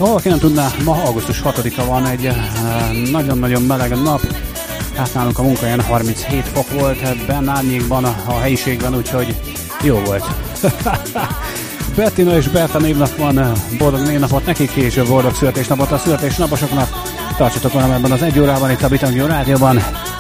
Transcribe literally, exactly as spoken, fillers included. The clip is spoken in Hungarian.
Valaki nem tudná, ma augusztus hatodika van, egy nagyon-nagyon meleg nap. Hát nálunk a munkahelyen harminchét fok volt, benn árnyékban a, a helyiségben, úgyhogy jó volt. Bettina és Berta névnap van, boldog névnapot nekik, és boldog születésnapot a születésnaposoknak. Tartsatok velem ebben az egy órában itt a Bitangió Rádióban.